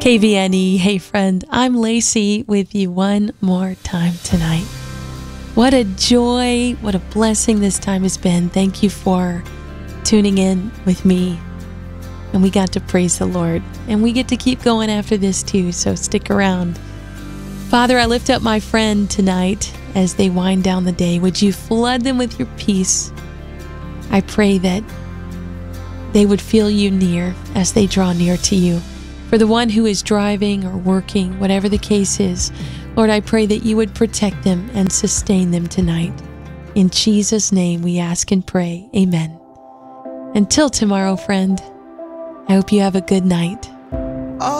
KVNE, hey friend, I'm Lacey with you one more time tonight. What a joy, what a blessing this time has been. Thank you for tuning in with me. And we got to praise the Lord. And we get to keep going after this too, so stick around. Father, I lift up my friend tonight as they wind down the day. Would you flood them with your peace? I pray that they would feel you near as they draw near to you. For the one who is driving or working, whatever the case is, Lord, I pray that you would protect them and sustain them tonight. In Jesus' name we ask and pray. Amen. Until tomorrow, friend, I hope you have a good night.